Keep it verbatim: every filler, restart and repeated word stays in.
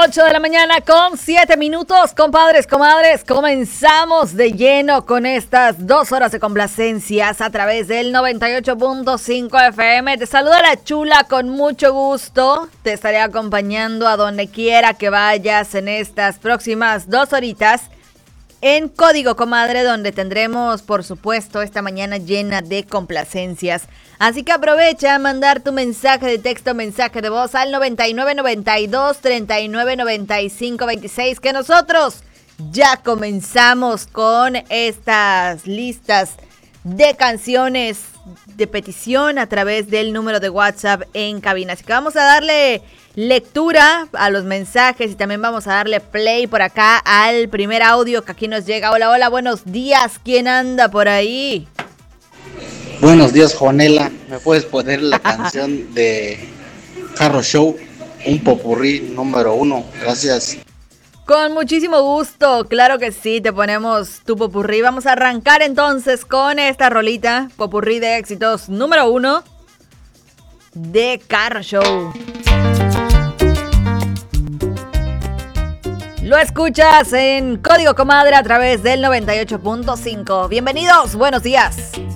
ocho de la mañana con siete minutos, compadres, comadres. Comenzamos de lleno con estas dos horas de complacencias a través del noventa y ocho punto cinco F M. Te saluda la Chula con mucho gusto. Te estaré acompañando a donde quiera que vayas en estas próximas dos horitas en Código Comadre, donde tendremos, por supuesto, esta mañana llena de complacencias. Así que aprovecha a mandar tu mensaje de texto, mensaje de voz al noventa y nueve noventa y dos treinta y nueve noventa y cinco veintiséis, que nosotros ya comenzamos con estas listas de canciones de petición a través del número de WhatsApp en cabina. Así que vamos a darle lectura a los mensajes y también vamos a darle play por acá al primer audio que aquí nos llega. Hola, hola, buenos días. ¿Quién anda por ahí? Buenos días, Juanela. ¿Me puedes poner la canción de Carro Show? Un popurrí número uno. Gracias. Con muchísimo gusto, claro que sí, te ponemos tu popurrí. Vamos a arrancar entonces con esta rolita, popurrí de éxitos número uno de Carro Show. Lo escuchas en Código Comadre a través del noventa y ocho punto cinco. Bienvenidos, buenos días.